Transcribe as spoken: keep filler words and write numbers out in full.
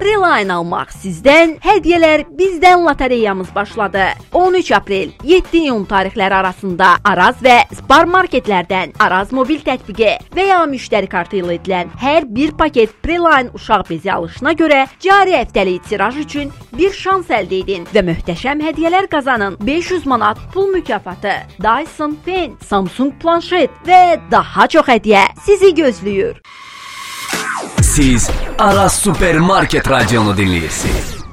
Preline almaq sizdən, hədiyyələr bizdən lotereyamız başladı. on üç aprel, yeddi iyun tarixləri arasında Araz və Spar marketlərdən Araz mobil tətbiqi və ya müştəri kartı ilə edilən hər bir paket Preline uşaq bezi alışına görə cari həftəlik tiraj üçün bir şans əldə edin və möhtəşəm hədiyyələr qazanın. beş yüz manat pul mükafatı, Dyson Pen, Samsung planşet və daha çox hədiyyə sizi gözləyir. Siz Araz Supermarket radionu dinləyirsiniz.